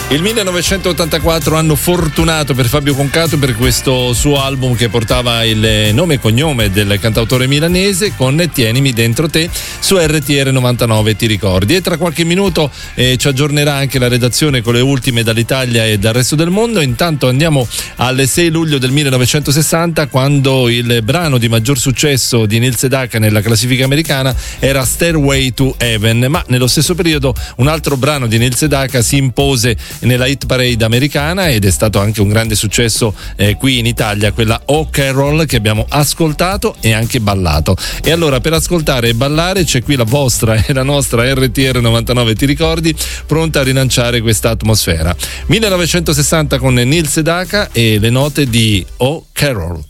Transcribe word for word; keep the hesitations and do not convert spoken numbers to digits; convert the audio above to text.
Il millenovecentottantaquattro, anno fortunato per Fabio Concato per questo suo album che portava il nome e cognome del cantautore milanese, con Tienimi dentro te, su R T R novantanove, ti ricordi. E tra qualche minuto eh, ci aggiornerà anche la redazione con le ultime dall'Italia e dal resto del mondo. Intanto andiamo al sei luglio del millenovecentosessanta, quando il brano di maggior successo di Neil Sedaka nella classifica americana era Stairway to Heaven, ma nello stesso periodo un altro brano di Neil Sedaka si impose nella hit parade americana ed è stato anche un grande successo eh, qui in Italia, quella Oh Carol, che abbiamo ascoltato e anche ballato. E allora, per ascoltare e ballare c'è qui la vostra e la nostra R T R novantanove, ti ricordi, pronta a rilanciare questa atmosfera. millenovecentosessanta con Neil Sedaka e le note di Oh Carol.